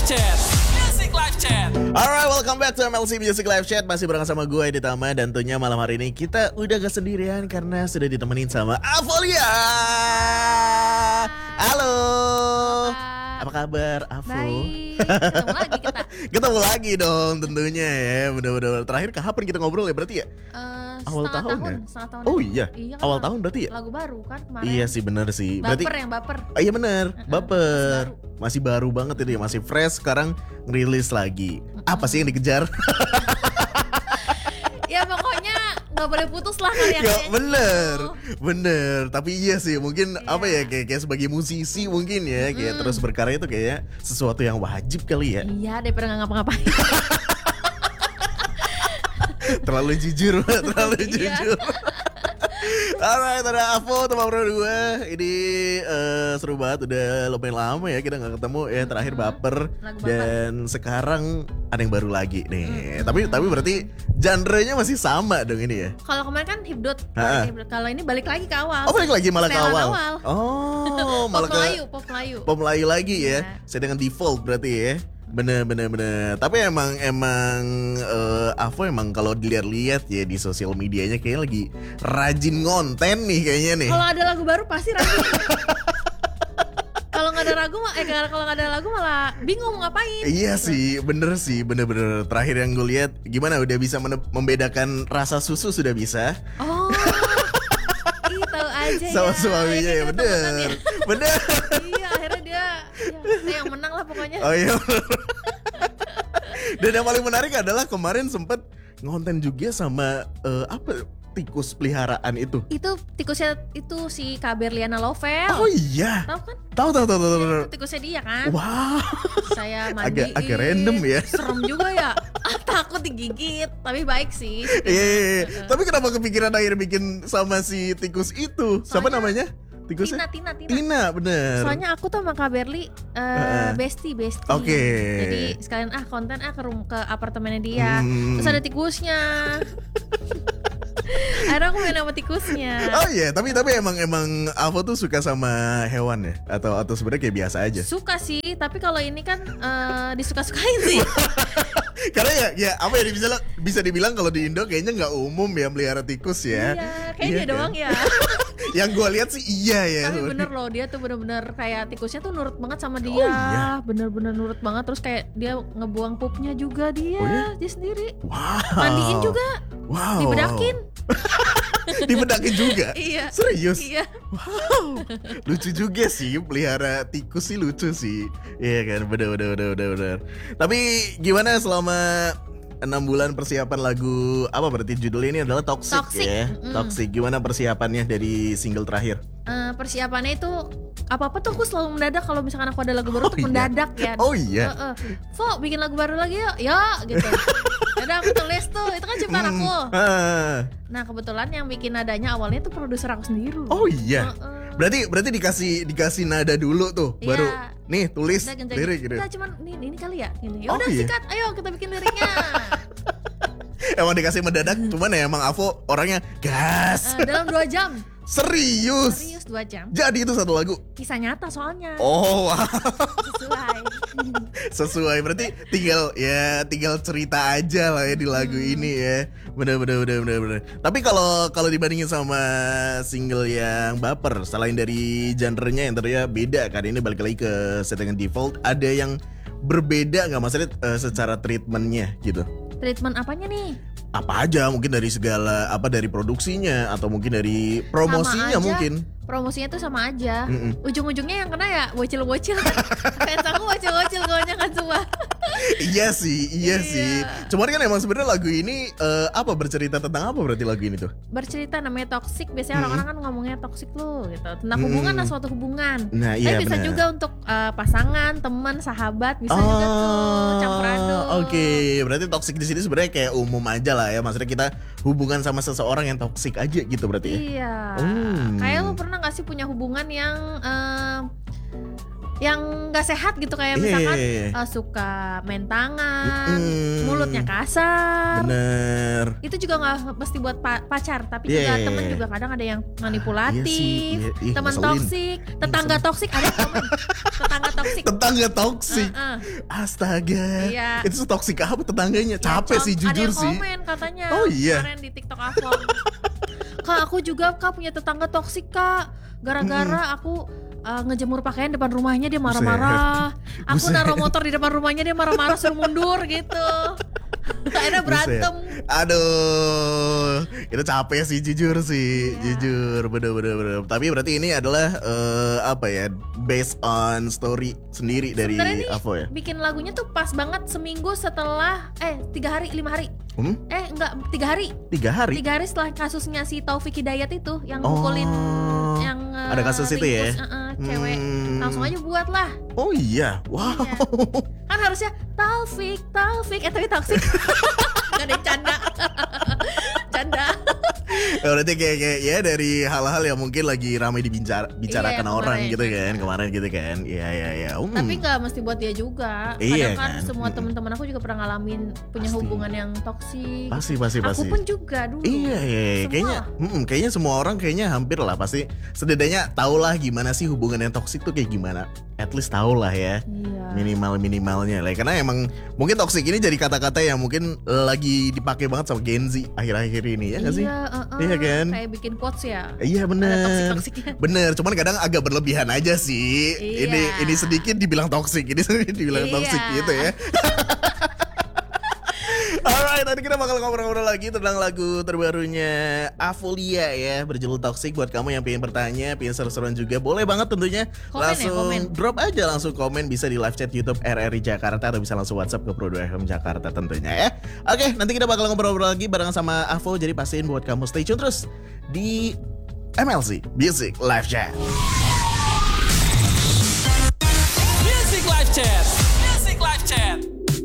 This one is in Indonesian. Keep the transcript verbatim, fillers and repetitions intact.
Chat. Music Live Chat. Alright, welcome back to M L C Music Live Chat. Masih bareng sama gue Ditama. Dan tentunya malam hari ini kita udah gak sendirian karena sudah ditemenin sama Avolia. Halo. Apa kabar, Avo? Baik, ketemu lagi kita. Ketemu lagi dong tentunya ya. Bener-bener terakhir kapan kita ngobrol ya berarti ya? Uh, Awal tahun, tahun ya? setengah tahun. Oh ya. iya, Iya kan, awal tahun berarti ya? Lagu baru kan kemarin. Iya sih bener sih. Berarti Baper yang baper. oh, iya bener, Uh-uh, baper. masih Masih baru banget itu ya, masih fresh. Sekarang ngerilis lagi. Apa sih yang dikejar? Ya pokoknya nggak boleh putus lah Ya karya-karyanya. bener, gitu. bener. Tapi iya sih mungkin Iya. apa ya kayak, kayak sebagai musisi mungkin ya kayak terus berkarya itu kayak sesuatu yang wajib kali ya. Iya daripada nggak ngapa-ngapain. Terlalu jujur, terlalu Iya. jujur. Alright, ada Avo teman bro gue. Ini eh, seru banget, udah lumayan lama ya kita nggak ketemu ya. Terakhir baper Lagu Baper. dan sekarang ada yang baru lagi nih. Tapi tapi berarti genre-nya masih sama dong ini ya. Kalau kemarin kan hipdot, Ha-ha. kalau ini balik lagi ke awal. Oh balik lagi malah ke Setelan awal. awal. Oh malah Pop ke Melayu, pop Melayu. Pop Melayu lagi ya. Iya. Saya dengan default berarti ya. Bener bener bener. Tapi emang emang eh, Avo emang kalau dilihat-lihat ya di sosial medianya kayaknya lagi rajin ngonten nih kayaknya nih. Kalau ada lagu baru pasti rajin. Kalau nggak ada lagu, eh kalau nggak ada lagu malah bingung mau ngapain. Iya sih, bener sih, bener-bener. Terakhir yang gue lihat, gimana udah bisa mene- membedakan rasa susu sudah bisa Oh, ih tahu aja sama ya. suaminya ya, Akhirnya kita temenan bener, ya. bener. Iya, akhirnya dia, ya, dia yang menang lah pokoknya. Oh iya. Dan yang paling menarik adalah kemarin sempet ngonten juga sama eh, apa tikus peliharaan itu. Itu tikusnya itu si Kak Berliana Lovel. Oh iya, Tahu kan? tahu tahu tahu tahu. tahu. Itu tikusnya dia kan. Wow. Saya mandiin. Agak agak random ya. Serem juga ya. Ah, takut digigit, tapi baik sih. Iya, iya, iya. Tapi kenapa kepikiran akhirnya bikin sama si tikus itu? Siapa Soalnya- namanya? Tikusnya? Tina, Tina, Tina. Tina, bener. Soalnya aku tuh sama Kak Berli uh, Heeh. bestie, bestie. Oke. Jadi sekalian ah konten ah ke room, ke apartemennya dia. Hmm. Terus ada tikusnya. Akhirnya aku main sama tikusnya. Oh iya, tapi tapi emang emang Avo tuh suka sama hewan ya? Atau atau sebenarnya kayak biasa aja? Suka sih, tapi kalau ini kan eh, disuka-sukain sih. Karena ya ya apa ya bisa bisa dibilang kalau di Indo kayaknya nggak umum ya melihara tikus ya. Iya, kayak Iya dia kan? doang ya. Yang gue lihat sih iya ya. Tapi bener loh, dia tuh bener-bener kayak tikusnya tuh nurut banget sama dia. Oh, iya? Bener-bener nurut banget. Terus kayak dia ngebuang pupnya juga dia, Oh, iya? dia sendiri. Wow. Mandiin juga, Wow. dibedakin. Dibedakin juga. Iya. Serius? Iya. Wow. Lucu juga sih pelihara tikus sih lucu sih. Iya kan, bener bener bener bener bener. Tapi gimana selama enam bulan persiapan lagu apa berarti judulnya ini adalah Toxic, Toxic, ya. mm-mm. Toxic. Gimana persiapannya dari single terakhir? Eh, persiapannya itu apa-apa tuh aku selalu mendadak kalau misalkan aku ada lagu baru Oh, tuh iya? mendadak ya. Oh iya. Heeh. Fo, bikin lagu baru lagi yuk. Ya, gitu. Yaudah aku tulis tuh, itu kan ciptaan Hmm. aku. Ah. Nah, kebetulan yang bikin nadanya awalnya tuh produser aku sendiri. loh. Oh iya. Heeh. Berarti berarti dikasih dikasih nada dulu tuh Iya. baru nih tulis Udah genjang- lirik gitu. Udah cuman ini, ini kali ya ini. Oh, Ya udah iya. sikat, ayo kita bikin liriknya. Emang dikasih mendadak cuman ya emang Avo orangnya gas. Eh, dalam dua jam. Serius. Serius dua jam. Jadi itu satu lagu. Kisah nyata soalnya. Oh, wow. Sesuai. Sesuai berarti tinggal ya tinggal cerita aja lah ya di lagu Hmm. ini ya. Bener bener bener bener bener. Tapi kalau kalau dibandingin sama single yang Baper, selain dari genrenya yang ternyata beda kan, ini balik lagi ke settingan default, ada yang berbeda nggak maksudnya eh, secara treatmentnya gitu? Treatment apanya nih? Apa aja mungkin dari segala apa dari produksinya atau mungkin dari promosinya Sama aja. mungkin. Promosinya tuh sama aja. Mm-mm. Ujung-ujungnya yang kena ya bocil-bocil kan. Fans aku bocil-bocil gonya kan semua. Iya sih, iya, Iya. sih. Cuman kan emang sebenarnya lagu ini eh, apa bercerita tentang apa berarti lagu ini tuh? Bercerita namanya toxic, biasanya Mm. orang-orang kan ngomongnya toxic lu gitu. Tentang hubungan Mm. lah, suatu hubungan. Nah, Tapi iya bisa benar. juga untuk eh, pasangan, teman, sahabat, bisa juga tuh campur aduk. Oh, Oke, berarti toxic di sini sebenarnya kayak umum aja lah ya. Maksudnya kita hubungan sama seseorang yang toxic aja gitu berarti ya. Iya. Hmm. Kayak lu pernah gak sih punya hubungan yang eh, yang nggak sehat gitu, kayak Iya, misalkan iya, iya. eh, suka main tangan, Mm-mm. mulutnya kasar. Bener. Itu juga nggak mesti buat pa- pacar, tapi Iya, juga iya, temen iya. juga kadang ada yang Iya manipulatif, sih, iya, ih, teman ngeselin. toksik, tetangga ngeselin. toksik ada temen, tetangga toksik. Tetangga toksik. Uh-uh. Astaga. Iya. Itu toksik apa tetangganya? Ya, Capek com- sih ada jujur yang sih. komen katanya. Oh, iya. Kemarin di TikTok aku. Kak, aku juga Kak punya tetangga toksik Kak. Gara-gara aku uh, ngejemur pakaian depan rumahnya dia marah-marah. Aku Buset. naruh motor di depan rumahnya dia marah-marah suruh mundur gitu. Akhirnya berantem. Buset. Aduh, itu capek sih jujur sih, Iya. jujur, bener-bener. bener. Tapi berarti ini adalah eh, apa ya, based on story sendiri dari Sebenarnya nih, Avo ya? bikin lagunya tuh pas banget seminggu setelah eh tiga hari lima hari Hmm? eh enggak tiga hari Tiga hari? tiga hari setelah kasusnya si Taufik Hidayat itu yang Oh, mukulin yang eh, ada kasus itu ya? ringkus, eh, eh, cewek Hmm. langsung aja buat lah. Oh iya, wow. Iya. Kan harusnya Taufik Taufik eh tapi toksik. Gak ada yang canda. Canda. Ya, berarti kayak, kayak ya dari hal-hal yang mungkin lagi ramai dibicarakan Iya, orang kemarin. gitu kan, kemarin gitu kan. Iya iya iya. Um. Tapi nggak mesti buat dia juga. Iya, Kadang kan, kan? semua Mm-mm. teman-teman aku juga pernah ngalamin punya Pasti. hubungan yang toksik. Pasti pasti Aku pasti. pun juga dulu. Iya, iya, iya. Semua kayaknya, lah. mm, kayaknya semua orang kayaknya hampir lah pasti setidaknya tahu lah gimana sih hubungan yang toksik tuh kayak gimana. At least tahu lah ya. Iya. Minimal minimalnya lah. Karena emang mungkin toksik ini jadi kata-kata yang mungkin lagi dipakai banget sama Gen Z akhir-akhir ini ya nggak sih? Iya, uh-uh. Iya kan? Kayak bikin quotes ya. Iya Ada bener. toksik-toksiknya. Bener. Cuman kadang agak berlebihan aja sih. Iya. Ini ini sedikit dibilang toksik, ini sedikit dibilang Iya. toksik gitu ya. Alright, tadi kita bakal ngobrol-ngobrol lagi tentang lagu terbarunya Avolia ya, berjudul Toxic. Buat kamu yang pengen bertanya, pengen seru-seruan juga, boleh banget tentunya. Komen ya, langsung komen. drop aja, langsung komen, bisa di live chat YouTube R R I Jakarta atau bisa langsung WhatsApp ke Pro dua F M Jakarta tentunya ya. Oke, nanti kita bakal ngobrol-ngobrol lagi bareng sama Avo, jadi pastiin buat kamu stay tune terus di M L C Music Live Chat. Music Live Chat.